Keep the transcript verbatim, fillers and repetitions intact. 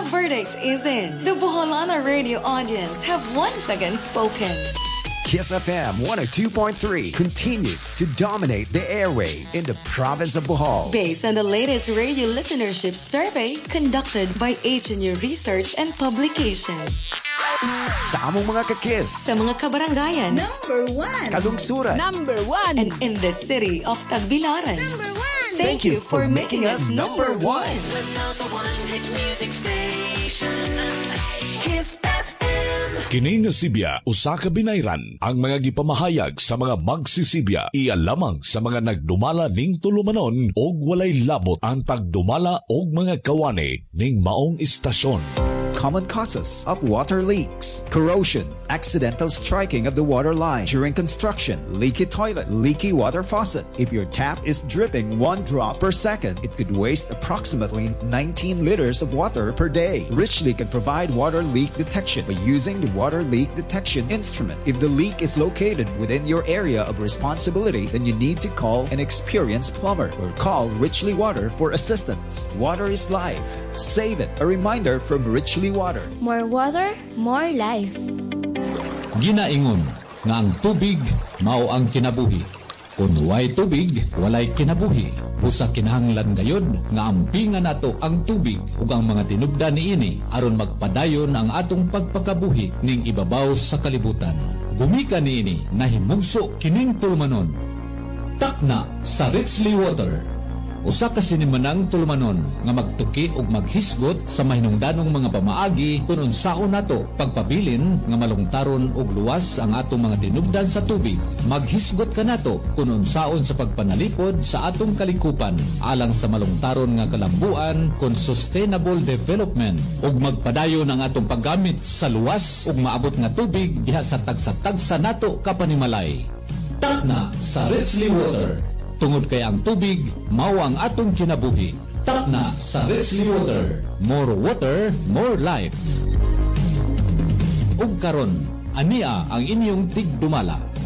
verdict is in. The Boholana radio audience have once again spoken. Kiss F M one oh two point three continues to dominate the airwaves in the province of Bohol. Based on the latest radio listenership survey conducted by H N U Research and Publications. Sa among mga kakiss. Sa mga kabarangayan. Number one. Kalungsuran. Number one. And in the city of Tagbilaran. Number one. Thank, Thank you for, for making us number one. The number one hit music station. Kiss F M. Kini nga Sibya, usa ka binayran ang mga gipamahayag sa mga magsisibya iya lamang sa mga nagdumala ning tulumanon og walay labot ang pagdumala og mga kawani ning maong istasyon. Common causes of water leaks: corrosion, accidental striking of the water line during construction, leaky toilet, leaky water faucet. If your tap is dripping one drop per second, it could waste approximately nineteen liters of water per day. Richly can provide water leak detection by using the water leak detection instrument. If the leak is located within your area of responsibility, then you need to call an experienced plumber or call Richly Water for assistance. Water is life. Save it. A reminder from Richly Water. More water, more life. Ginaingon nga ang tubig mao ang kinabuhi. Kung way tubig, walay kinabuhi. Busa kinahanglan gayud nga ampingan nato ang tubig ug ang mga tinubdan niini aron magpadayon ang atong pagpakabuhi ning ibabaw sa kalibutan. Gumika niini nahimugso kining tulumanon. Takna sa Richly Water. Usa ka sinimanang tulumanon nga magtuki ug maghisgot sa mahinungdanong mga pamaagi kung unsaon nato pagpabilin nga malungtaron ug luwas ang atong mga tinubdan sa tubig. Maghisgot ka nato kung unsaon sa pagpanalipod sa atong kalikupan alang sa malungtaron nga kalambuan kung sustainable development ug magpadayon ang atong paggamit sa luwas ug maabot nga tubig diha sa tagsa-tagsa nato kapanimalay. Takna sa Richly Water. Tungod kay ang tubig, mao ang atong kinabuhi. Takna sa Richly Water. More water, more life. Ug karon, ania ang inyong tigdumala.